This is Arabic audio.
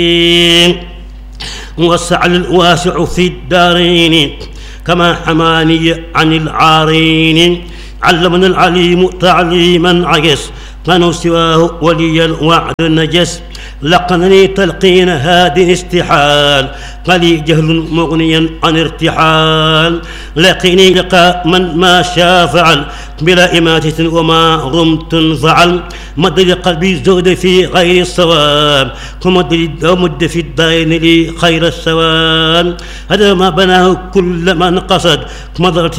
وسع الواسع في الدارين كما حماني عن العارين. علمنا العليم تعليما عجز من سواه ولي الوعد نجس. لقنني تلقين هاد استحال قلي جهل مغنيا عن ارتحال. لقني لقاء من ما شاء فعل بلا إماتة وما غمت فعل. مد لقلبي زهد في غير الصواب ومد في الدين لي خير الثواب. هذا ما بناه كل من قصد مضرتي